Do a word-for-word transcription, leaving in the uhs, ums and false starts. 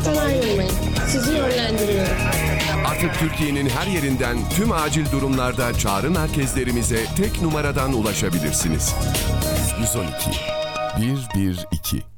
Hastalıktan ayrılmayın. Sizi yönlendiriyorum. Artık Türkiye'nin her yerinden tüm acil durumlarda çağrı merkezlerimize tek numaradan ulaşabilirsiniz. yüz on iki bir bir iki